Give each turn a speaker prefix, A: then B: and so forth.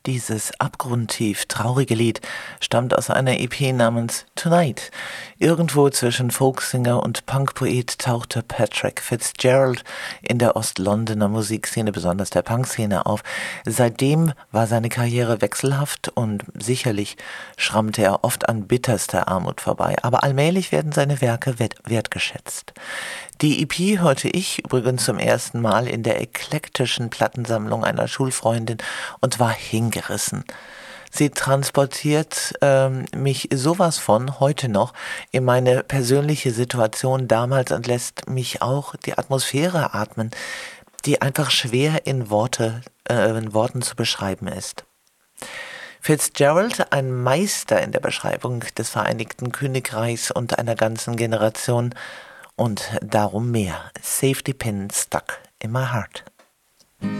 A: Dieses abgrundtief traurige Lied stammt aus einer EP namens Tonight. Irgendwo zwischen Folksinger und Punkpoet tauchte Patrick Fitzgerald in der Ostlondoner Musikszene, besonders der Punkszene, auf. Seitdem war seine Karriere wechselhaft und sicherlich schrammte er oft an bitterster Armut vorbei. Aber allmählich werden seine Werke wertgeschätzt. Die EP hörte ich übrigens zum ersten Mal in der eklektischen Plattensammlung einer Schulfreundin und war hingerissen. Sie transportiert mich sowas von heute noch in meine persönliche Situation damals und lässt mich auch die Atmosphäre atmen, die einfach schwer in Worten zu beschreiben ist. Fitzgerald, ein Meister in der Beschreibung des Vereinigten Königreichs und einer ganzen Generation, und darum mehr. Safety Pin Stuck in My Heart.